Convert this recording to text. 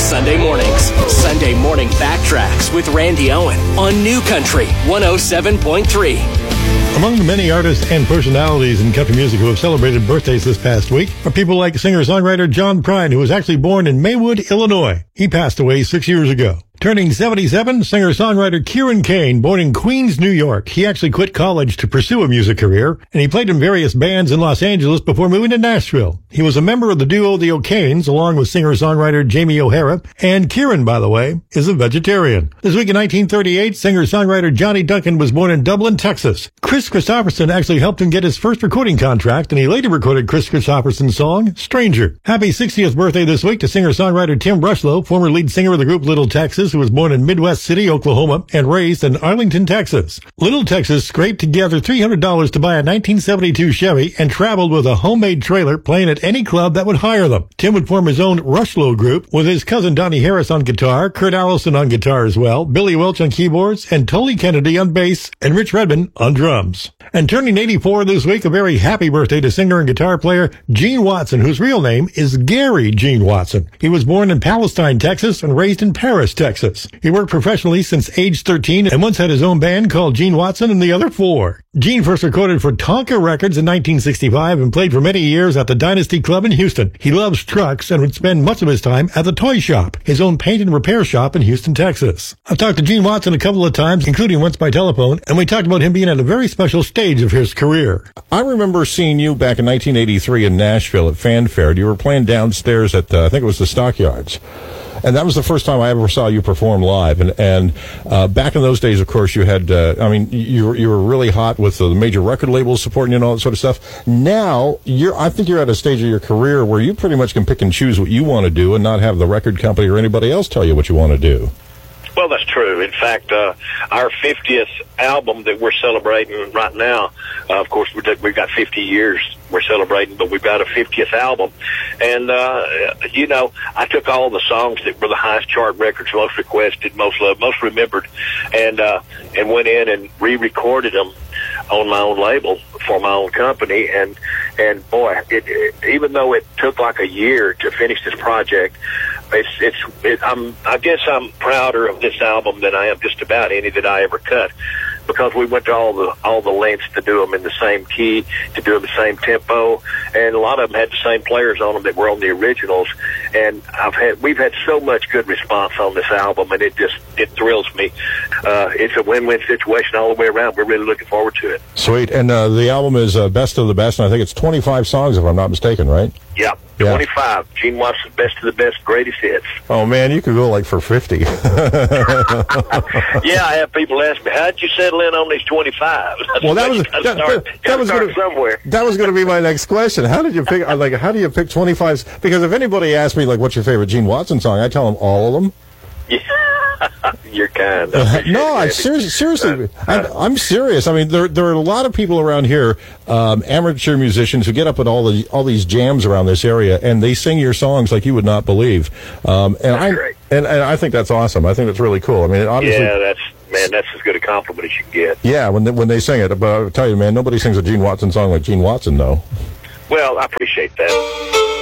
Sunday mornings. Sunday Morning Backtracks with Randy Owen on New Country 107.3. Among the many artists and personalities in country music who have celebrated birthdays this past week are people like singer-songwriter John Prine, who was actually born in Maywood, Illinois. He passed away 6 years ago. Turning 77, singer-songwriter Kieran Kane, born in Queens, New York. He actually quit college to pursue a music career, and he played in various bands in Los Angeles before moving to Nashville. He was a member of the duo The O'Kanes, along with singer-songwriter Jamie O'Hara, and Kieran, by the way, is a vegetarian. This week in 1938, singer-songwriter Johnny Duncan was born in Dublin, Texas. Chris Christopherson actually helped him get his first recording contract, and he later recorded Chris Christopherson's song, Stranger. Happy 60th birthday this week to singer-songwriter Tim Rushlow, former lead singer of the group Little Texas, who was born in Midwest City, Oklahoma, and raised in Arlington, Texas. Little Texas scraped together $300 to buy a 1972 Chevy and traveled with a homemade trailer, playing at any club that would hire them. Tim would form his own Rushlow group with his cousin Donnie Harris on guitar, Kurt Allison on guitar as well, Billy Welch on keyboards, and Tully Kennedy on bass, and Rich Redmond on drums. And turning 84 this week, a very happy birthday to singer and guitar player Gene Watson, whose real name is Gary Gene Watson. He was born in Palestine, Texas, and raised in Paris, Texas. He worked professionally since age 13 and once had his own band called Gene Watson and the Other Four. Gene first recorded for Tonka Records in 1965 and played for many years at the Dynasty Club in Houston. He loves trucks and would spend much of his time at the Toy Shop, his own paint and repair shop in Houston, Texas. I've talked to Gene Watson a couple of times, including once by telephone, and we talked about him being at a very special stage of his career. I remember seeing you back in 1983 in Nashville at Fanfare. You were playing downstairs at, I think it was the Stockyards. And that was the first time I ever saw you perform live. And back in those days, of course, you had, you were really hot with the major record labels supporting you and all that sort of stuff. Now, I think you're at a stage of your career where you pretty much can pick and choose what you want to do and not have the record company or anybody else tell you what you want to do. Well, that's true. In fact, our 50th album that we're celebrating right now, of course, we've got 50 years we're celebrating, but we've got a 50th album. And, I took all the songs that were the highest chart records, most requested, most loved, most remembered, and went in and re-recorded them on my own label for my own company. And boy, even though it took like a year to finish this project, I guess I'm prouder of this album than I am just about any that I ever cut, because we went to all the lengths to do them in the same key, to do them the same tempo, and a lot of them had the same players on them that were on the originals. And we've had so much good response on this album, and it thrills me. It's a win-win situation all the way around. We're really looking forward to it. Sweet. And the album is Best of the Best, and I think it's 25 songs, if I'm not mistaken, right? Yeah. 25. Gene Watson's Best of the Best, Greatest Hits. Oh, man, you could go like for 50. Yeah, I have people ask me, how'd you settle in on these 25? Well, that was going to be my next question. How did you pick? How do you pick 25? Because if anybody asks me, what's your favorite Gene Watson song, I tell them all of them. Yeah. You're kind. No, seriously, I'm serious. I mean, there are a lot of people around here, amateur musicians, who get up at all these jams around this area, and they sing your songs like you would not believe. That's great. And I think that's awesome. I think that's really cool. I mean, obviously, that's as good a compliment as you can get. Yeah, when they sing it, but I'll tell you, man, nobody sings a Gene Watson song like Gene Watson, though. Well, I appreciate that.